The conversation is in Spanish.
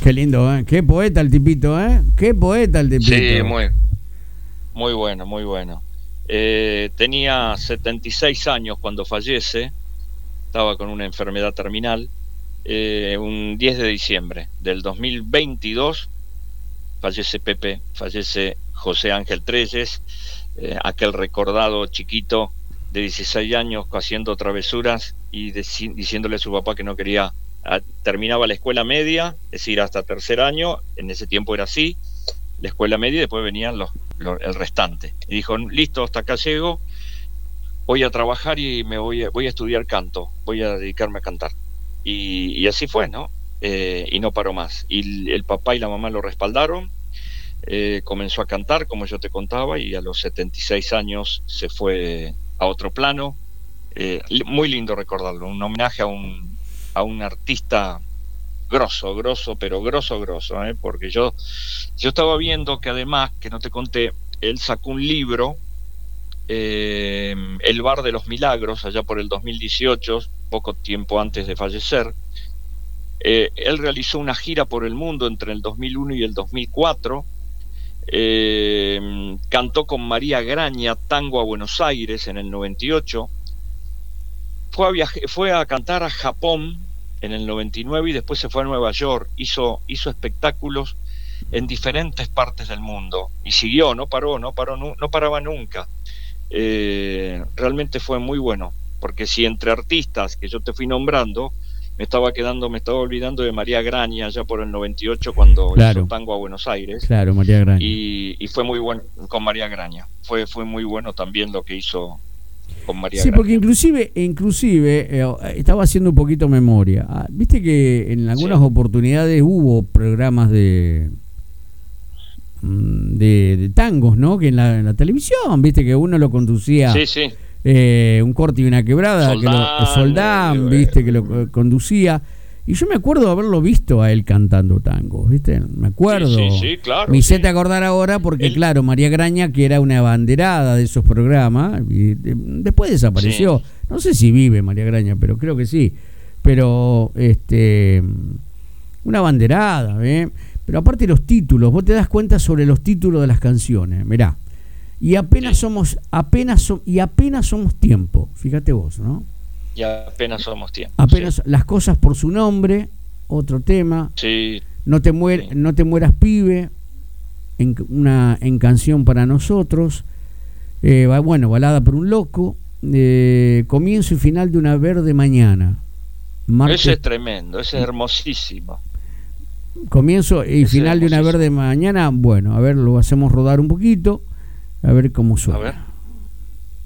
Qué lindo, ¿eh? Qué poeta el tipito, ¿eh? Qué poeta el tipito. Sí, muy bueno, muy bueno. Tenía 76 años cuando fallece, estaba con una enfermedad terminal. Un 10 de diciembre del 2022 fallece Pepe, fallece José Ángel Trelles, aquel recordado chiquito de 16 años haciendo travesuras y diciéndole a su papá que no quería, terminaba la escuela media, es decir, hasta tercer año, en ese tiempo era así, la escuela media y después venían el restante. Y dijo, listo, hasta acá llego, voy a trabajar y voy a estudiar canto, voy a dedicarme a cantar. Y así fue, ¿no? Y no paró más. Y el papá y la mamá lo respaldaron, comenzó a cantar, como yo te contaba, y a los 76 años se fue a otro plano. Muy lindo recordarlo, un homenaje a un artista grosso, pero grosso, porque yo estaba viendo que además, que no te conté, él sacó un libro, El Bar de los Milagros, allá por el 2018, poco tiempo antes de fallecer. Él realizó una gira por el mundo entre el 2001 y el 2004. Cantó con María Graña tango a Buenos Aires en el 98. Fue a cantar a Japón en el 99 y después se fue a Nueva York. Hizo espectáculos en diferentes partes del mundo y siguió, no paraba nunca. Realmente fue muy bueno, porque si entre artistas que yo te fui nombrando me estaba olvidando de María Graña allá por el 98 cuando hizo tango a Buenos Aires. Claro, María Graña. Y fue muy bueno con María Graña. Fue muy bueno también lo que hizo con María sí, Graña. Porque inclusive estaba haciendo un poquito memoria. Viste que en algunas oportunidades hubo programas de tangos, ¿no? Que en la televisión, viste que uno lo conducía. Sí. Un corte y una quebrada, Soldán, viste, que lo conducía. Y yo me acuerdo de haberlo visto a él cantando tangos, ¿viste? Me acuerdo. Sí, claro. Me hice acordar ahora porque, claro, María Graña, que era una abanderada de esos programas, y después desapareció. Sí. No sé si vive María Graña, pero creo que sí. Pero, una abanderada, ¿eh? Pero aparte los títulos, vos te das cuenta sobre los títulos de las canciones, mirá. Y apenas somos tiempo, fíjate vos, ¿no? Y apenas somos tiempo. Apenas las cosas por su nombre, otro tema. Sí. No te mueras, pibe, en canción para nosotros. Balada por un loco. Comienzo y final de una verde mañana. Ese es tremendo, ese es hermosísimo. Comienzo y final de una verde mañana. Bueno, a ver, lo hacemos rodar un poquito. A ver cómo suena. A ver.